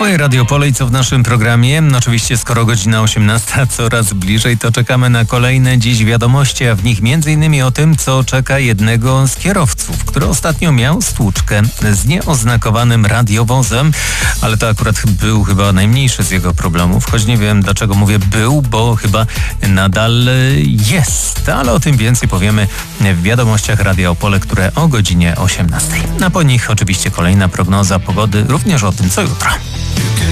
Twoje Radio Opole i co w naszym programie? Oczywiście skoro godzina 18 coraz bliżej, to czekamy na kolejne dziś wiadomości, a w nich m.in. o tym, co czeka jednego z kierowców, który ostatnio miał stłuczkę z nieoznakowanym radiowozem, ale to akurat był chyba najmniejszy z jego problemów, choć nie wiem dlaczego mówię był, bo chyba nadal jest, ale o tym więcej powiemy w wiadomościach Radia Opole, które o godzinie 18. A po nich oczywiście kolejna prognoza pogody, również o tym, co jutro.